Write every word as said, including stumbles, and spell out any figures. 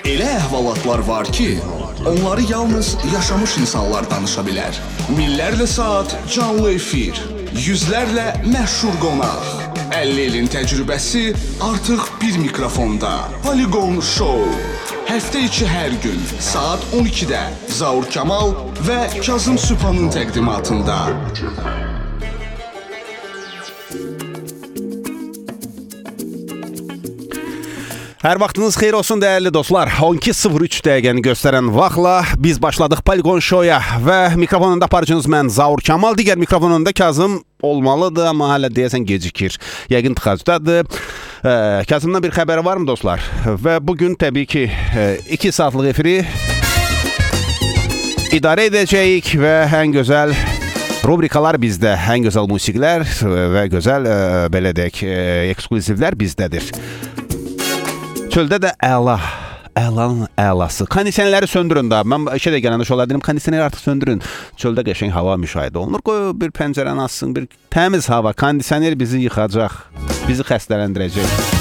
Elə əhvalatlar var ki, onları yalnız yaşamış insanlar danışa bilər. Millərlə saat canlı efir, yüzlərlə məşhur qonaq. əlli ilin təcrübəsi artıq bir mikrofonda. Poligon Show. Həftə içi hər gün saat on ikidə Zaur Kamal və Kazım Sübhanın təqdimatında. Hər vaxtınız xeyir olsun dəyərli dostlar. on iki sıfır üç dəqiqəni göstərən vaxtla biz başladıq Poligon Show-ya və mikrofonunda aparıcınız mən Zaur Kamal, digər mikrofonunda Kazım olmalıdır, amma hələ deyəsən gecikir. Yəqin tıxacdadır. Kazımdan bir xəbəri var mı dostlar? Və bugün təbii ki iki saatlıq efiri idarə edəcəyik və ən gözəl rubrikalar bizdə, ən gözəl musiqilər və gözəl belə deyək ekskluzivlər bizdədir. Çöldə də əla, əlanın əlası. Kondisionerləri söndürün da. Mən işə də gələndə şolar dedim, kondisioneri artıq söndürün. Çöldə qəşəng hava müşahidə olunur. Qoy bir pəncərəni açsın, bir təmiz hava. Kondisioner bizi yıxacaq, bizi xəstələndirəcək.